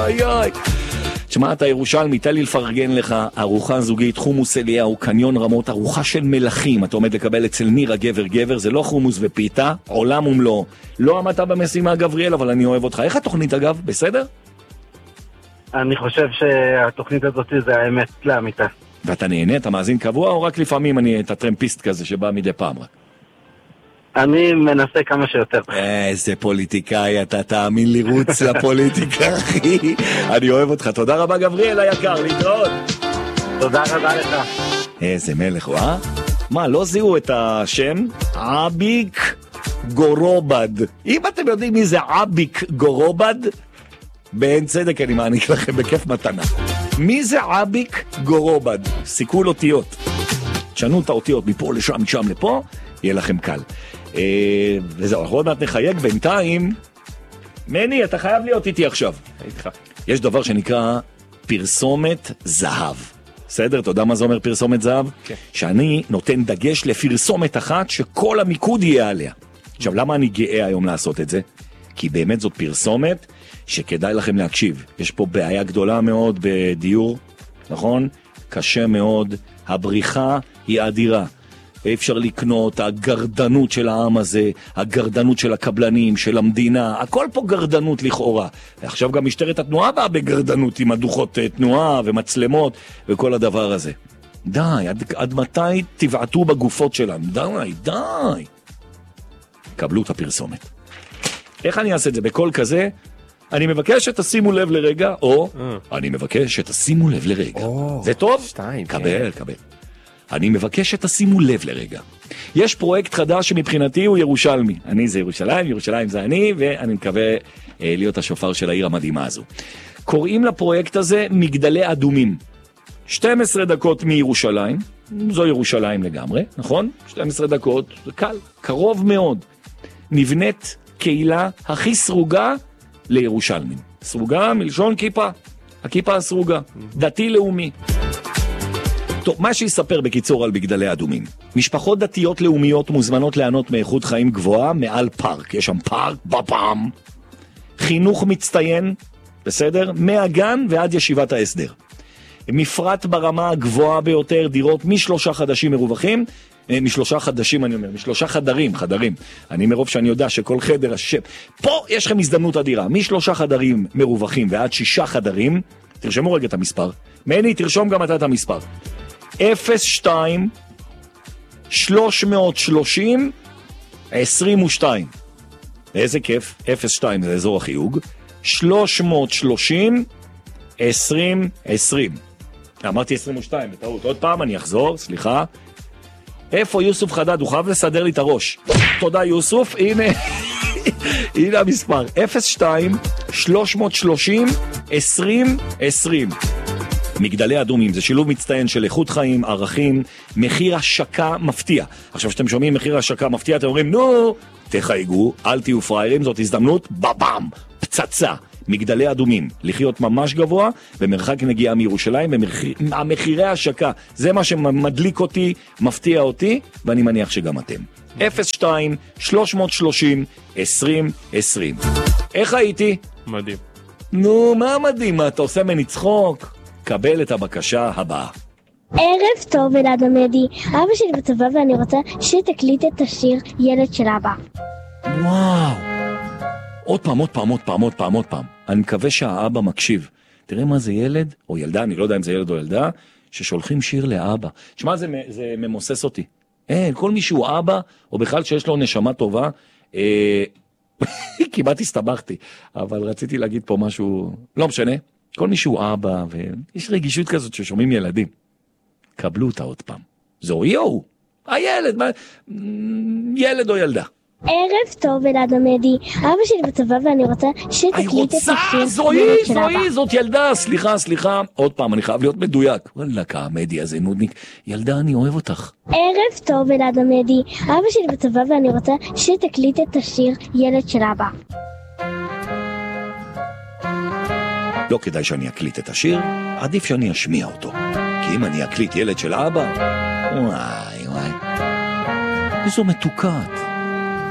איי איי. תשמע, אתה ירושלמי, תן לי לפרגן לך, ארוחה זוגית, חומוס אליהו, קניון רמות, ארוחה של מלכים, אתה עומד לקבל אצל נירה גבר, זה לא חומוס ופיתה, עולם ומלואו. לא עמדת במשימה גבריאל, אבל אני אוהב אותך. איך התוכנית אגב? בסדר? אני חושב שהתוכנית הזאת זה האמת לאמיתה. ואתה נהנה, אתה מאזין קבוע, או רק לפעמים אני את הטרמפיסט כזה שבא מדי פעם רק? אני מנסה כמה שיותר. איזה פוליטיקאי, אתה תאמין לי, רוץ לפוליטיקה, אחי. אני אוהב אותך. תודה רבה גבריאל היקר, להתראות. תודה רבה לך. איזה מלך, וואה? מה, לא זיהו את השם? אביק גורובד. אם אתם יודעים מי זה אביק גורובד, באין צדק אני מעניק לכם בכיף מתנה. מי זה אביק גורובד? סיכול אותיות. תשנו את האותיות מפה לשם, משם לפה, יהיה לכם קל. וזהו, אנחנו עוד מעט נחייג. בינתיים, מני, אתה חייב להיות איתי עכשיו. יש דבר שנקרא פרסומת זהב. בסדר? אתה יודע מה זה אומר פרסומת זהב? כן. שאני נותן דגש לפרסומת אחת שכל המיקוד יהיה עליה. עכשיו, למה אני גאה היום לעשות את זה? כי באמת זאת פרסומת שכדאי לכם להקשיב. יש פה בעיה גדולה מאוד בדיור, נכון? קשה מאוד. הבריחה היא אדירה. אפשר לקנות, הגרדנות של העם הזה, הגרדנות של הקבלנים, של המדינה, הכל פה גרדנות לכאורה. ועכשיו גם משטרת התנועה באה בגרדנות עם הדוחות תנועה ומצלמות וכל הדבר הזה. די, עד מתי תבעטו בגופות שלנו? די. קבלו את הפרסומת. איך אני אעשה את זה? בכל כזה, אני מבקש שתשימו לב לרגע, או אני מבקש שתשימו לב לרגע. זה טוב? קבל. אני מבקש שתשימו לב לרגע. יש פרויקט חדש שמבחינתי הוא ירושלמי. אני זה ירושלים זה אני, ואני מקווה להיות השופר של העיר המדהימה הזו. קוראים לפרויקט הזה מגדלי אדומים. 12 דקות מירושלים, זו ירושלים לגמרי, נכון? 12 דקות, זה קל, קרוב מאוד. נבנית קהילה הכי סרוגה לירושלמים. סרוגה מלשון כיפה, הכיפה הסרוגה, דתי לאומי. טוב, מה שיספר בקיצור על מגדלי אדומים. משפחות דתיות לאומיות מוזמנות ליהנות מאיכות חיים גבוהה מעל פארק. יש שם פארק בפעם. חינוך מצטיין, בסדר? מהגן ועד ישיבת ההסדר. מפרט ברמה הגבוהה ביותר, דירות משלושה חדשים מרווחים, משלושה חדרים. אני מרוב שאני יודע שכל חדר השם. פה יש לכם הזדמנות אדירה. משלושה חדרים מרווחים ועד 6 חדרים. תרשמו רגע את המספר. מני, תרשום גם אתה את המספר. 02 330 22. איזה כיף. 02 זה אזור החיוג. 330 20. אמרתי 22 בטעות. עוד פעם אני אחזור, סליחה. איפה יוסוף חדד? הוא חייב לסדר לי את הראש. תודה יוסוף. הנה המספר. 02 330 20. מגדלי אדומים, זה שילוב מצטיין של איכות חיים, ערכים, מחיר השקה מפתיע. עכשיו שאתם שומעים מחיר השקה מפתיע, אתם אומרים, נו, תחייגו, אל תהיו פריירים, זאת הזדמנות, בבם, פצצה. מגדלי אדומים, לחיות ממש גבוה, במרחק נגיעה מירושלים, המחירי השקה, זה מה שמדליק אותי, מפתיע אותי, ואני מניח שגם אתם. 02 330 20. איך הייתי? מדהים. נו, מה מדהים? מה אתה עושה מני צחוק? קבל את הבקשה הבאה. ערב טוב אלעד עמדי, אבא שלי בצבא ואני רוצה שתקליט את השיר ילד של אבא. וואו, עוד פעם. אני מקווה שהאבא מקשיב. תראה מה זה ילד או ילדה, אני לא יודע אם זה ילד או ילדה, ששולחים שיר לאבא. תשמע, זה ממוסס אותי. כל מי שהוא אבא, או בכלל שיש לו נשמה טובה, כמעט הסתבכתי, אבל רציתי להגיד פה משהו, לא משנה. כל מי שהוא אבא, ויש רגישות כזאת ששומעים ילדים. קבלו אותה עוד פעם. זו יו, הילד, ילד או ילדה. ערב טוב אלעד עמדי, אבא שלי בצבא ואני רוצה שתקליט את השיר ילד של אבא. זאת ילדה, סליחה. עוד פעם, אני חייב להיות מדויק. וואלה, העמדי הזה נודניק. ילדה, אני אוהב אותך. ערב טוב אלעד עמדי, אבא שלי בצבא ואני רוצה שתקליט את השיר ילד של אבא. לא כדאי שאני אקליט את השיר, עדיף שאני אשמיע אותו. כי אם אני אקליט ילד של אבא, וואי, איזו מתוקת.